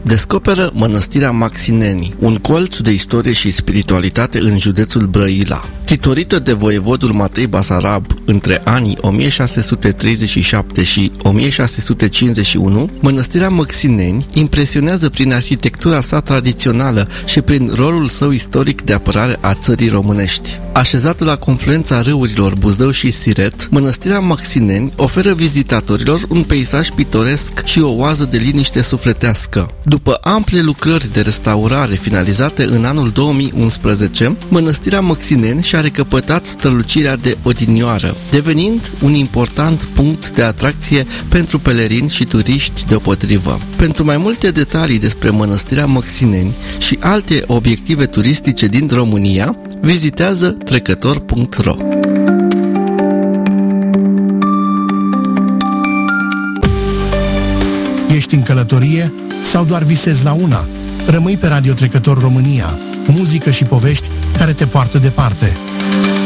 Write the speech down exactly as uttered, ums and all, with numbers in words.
descoperă Mănăstirea Maxineni, un colț de istorie și spiritualitate în județul Brăila. Titorită de voievodul Matei Basarab între anii o mie șase sute treizeci și șapte și o mie șase sute cincizeci și unu, Mănăstirea Maxineni impresionează prin arhitectura sa tradițională și prin rolul său istoric de apărare a țării românești. Așezată la confluența râurilor Buzău și Siret, Mănăstirea Maxineni oferă vizitatorilor un peisaj pitoresc și o oază de liniște sufletească. După ample lucrări de restaurare finalizate în anul două mii unsprezece, Mănăstirea Maxineni și-a recăpătat strălucirea de odinioară, devenind un important punct de atracție pentru pelerini și turiști deopotrivă. Pentru mai multe detalii despre Mănăstirea Maxineni și alte obiective turistice din România, vizitează trecător punct ro. Ești în călătorie sau doar visezi la una? Rămâi pe Radio Trecător România, muzică și povești care te poartă departe.